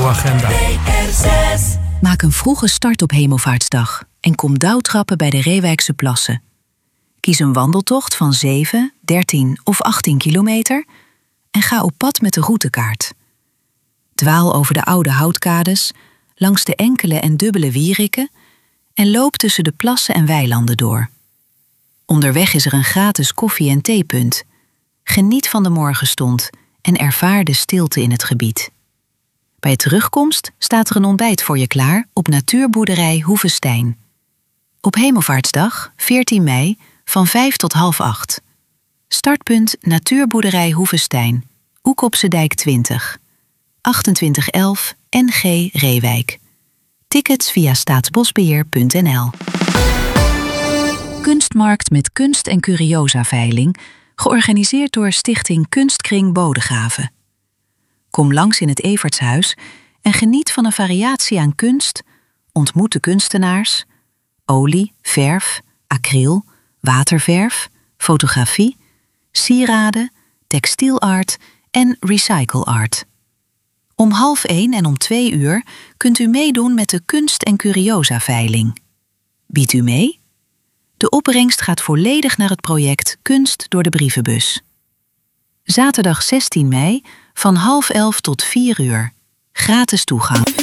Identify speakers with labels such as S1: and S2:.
S1: radioagenda.
S2: Maak een vroege start op Hemelvaartsdag en kom dauwtrappen bij de Reewijkse Plassen. Kies een wandeltocht van 7, 13 of 18 kilometer en ga op pad met de routekaart. Dwaal over de oude houtkades, langs de enkele en dubbele wieriken en loop tussen de plassen en weilanden door. Onderweg is er een gratis koffie- en theepunt. Geniet van de morgenstond en ervaar de stilte in het gebied. Bij terugkomst staat er een ontbijt voor je klaar op natuurboerderij Hoevestein. Op Hemelvaartsdag, 14 mei, van 5 tot half 8. Startpunt natuurboerderij Hoevestein, Oekopsedijk 20. 2811 NG Reewijk. Tickets via staatsbosbeheer.nl. Kunstmarkt met kunst- en curiosa-veiling, georganiseerd door Stichting Kunstkring Bodegraven. Kom langs in het Evertshuis en geniet van een variatie aan kunst, ontmoet de kunstenaars, olie, verf, acryl, waterverf, fotografie, sieraden, textielart en recycle art. Om 12:30 en om 2:00 kunt u meedoen met de kunst- en curiosa-veiling. Biedt u mee? De opbrengst gaat volledig naar het project Kunst door de brievenbus. Zaterdag 16 mei van 10:30 tot 4:00. Gratis toegang.